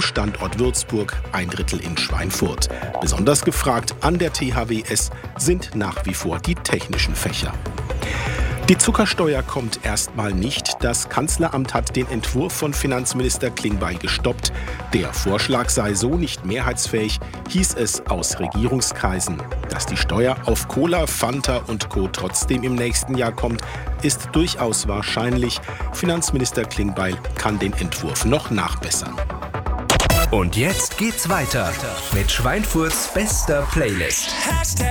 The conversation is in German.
Standort Würzburg, 1/3 in Schweinfurt. Besonders gefragt an der THWS sind nach wie vor die technischen Fächer. Die Zuckersteuer kommt erstmal nicht. Das Kanzleramt hat den Entwurf von Finanzminister Klingbeil gestoppt. Der Vorschlag sei so nicht mehrheitsfähig, hieß es aus Regierungskreisen. Dass die Steuer auf Cola, Fanta und Co. trotzdem im nächsten Jahr kommt, ist durchaus wahrscheinlich. Finanzminister Klingbeil kann den Entwurf noch nachbessern. Und jetzt geht's weiter mit Schweinfurts bester Playlist.